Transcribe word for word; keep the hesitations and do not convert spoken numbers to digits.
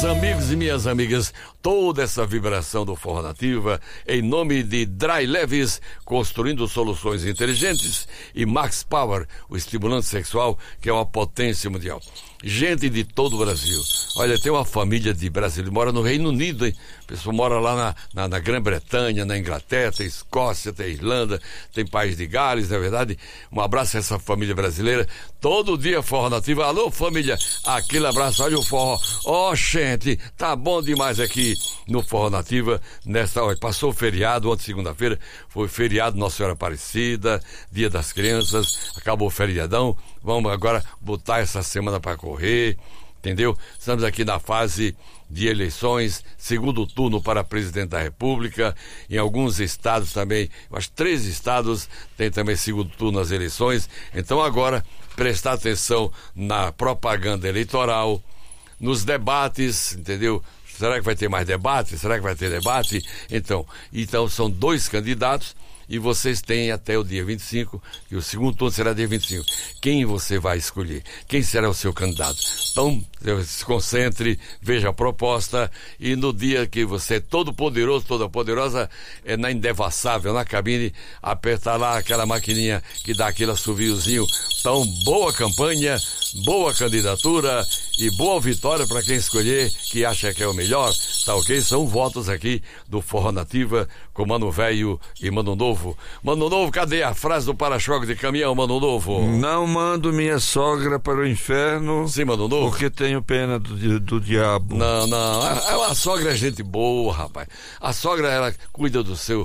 Meus amigos e minhas amigas, toda essa vibração do Forró Nativa, em nome de Dry Leves, construindo soluções inteligentes, e Max Power, o estimulante sexual, que é uma potência mundial. Gente de todo o Brasil. Olha, tem uma família de brasileiros, mora no Reino Unido, hein? A pessoa mora lá na, na, na Grã-Bretanha, na Inglaterra, tem Escócia, tem Irlanda, tem País de Gales, na verdade. Um abraço a essa família brasileira. Todo dia Forró Nativa. Alô, família, aquele abraço, olha o forró. Ó, oh, gente, tá bom demais aqui no Forró Nativa. Nesta, olha, passou o feriado, ontem segunda-feira, foi feriado Nossa Senhora Aparecida, Dia das Crianças, acabou o feriadão. Vamos agora botar essa semana para correr, entendeu? Estamos aqui na fase de eleições, segundo turno para presidente da República, em alguns estados também, eu acho que três estados tem também segundo turno nas eleições. Então agora, prestar atenção na propaganda eleitoral, nos debates, entendeu? Será que vai ter mais debate? Será que vai ter debate? Então, então são dois candidatos, e vocês têm até o dia vinte e cinco, e o segundo turno será dia vinte e cinco. Quem você vai escolher? Quem será o seu candidato? Então, se concentre, veja a proposta, e no dia que você é todo poderoso, toda poderosa, é na Indevassável, na cabine, apertar lá aquela maquininha que dá aquele assoviozinho. Então, boa campanha, boa candidatura e boa vitória para quem escolher, que acha que é o melhor, tá ok? São votos aqui do Forró Nativa, com Mano Velho e Mano Novo. Mano Novo, cadê a frase do para-choque de caminhão, Mano Novo? Não mando minha sogra para o inferno. Sim, Mano Novo. Porque tenho pena do, do diabo. Não, não, a, a sogra é gente boa, rapaz. A sogra, ela cuida do seu